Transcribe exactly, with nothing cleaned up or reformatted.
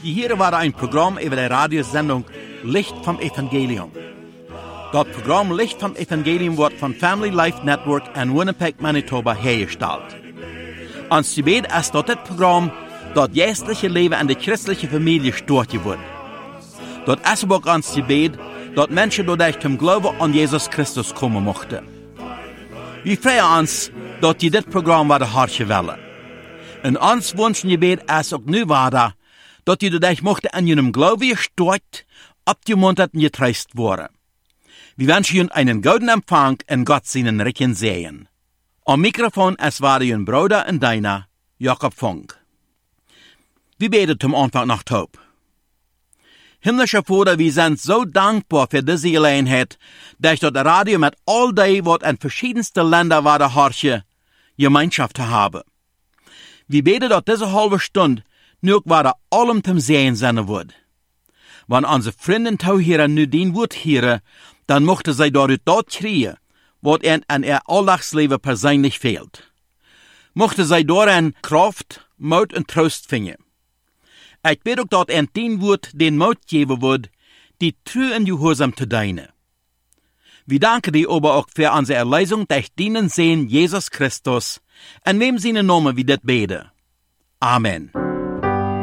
Hier war ein Programm über die Radiosendung Licht vom Evangelium. Das Programm Licht vom Evangelium wird von Family Life Network in Winnipeg, Manitoba hergestellt. Ans Gebet ist dort das Programm, das geistliche Leben in der christlichen Familie stört wird. Dort ist aber auch ans Gebet, dass Menschen dadurch zum Glauben an Jesus Christus kommen mochten. Wir freuen uns, dass die das Programm wieder hartje wollen. Und uns wünschen Gebet ist auch nu weiter, dass die dadurch mochten an ihrem Glauben gestört, abgemuntert und getröstet worden. Wir wünschen Ihnen einen guten Empfang und Gott seinen Recken sehen. Am Mikrofon es war Ihr Bruder und deiner, Jakob Funk. Wir beten zum Anfang nach Taub. Himmlischer Vater, wir sind so dankbar für diese Gelegenheit, dass das Radio mit all dem, was in verschiedensten Ländern war, der Harche, Gemeinschaft zu haben. Wir beten, dass diese halbe Stunde nur war allem zum Sehen sein wird. Wenn unsere Freunde hier nu den Wort hören, dann mochte sie dort dort kriegen, was ihnen an ihr Alltagsleben persönlich fehlt. Mochte sie darin Kraft, Mut und Trost finden. Ich bete auch, dass ihnen den Wort den Mut geben wird, die treu und gehorsam zu dienen. Wir danken dir aber auch für unsere Erlösung durch den Sehen Jesus Christus, in wem seine Namen wir das beten. Amen.